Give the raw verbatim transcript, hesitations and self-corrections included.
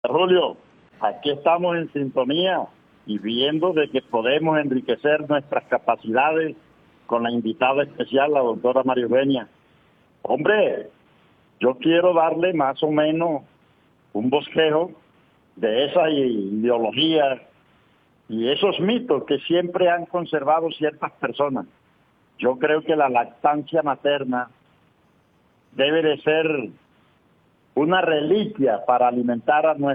Julio, aquí estamos en sintonía y viendo de que podemos enriquecer nuestras capacidades con la invitada especial, la doctora María Eugenia. Hombre, yo quiero darle más o menos un bosquejo de esa ideología y esos mitos que siempre han conservado ciertas personas. Yo creo que la lactancia materna debe de ser una reliquia para alimentar a nuestros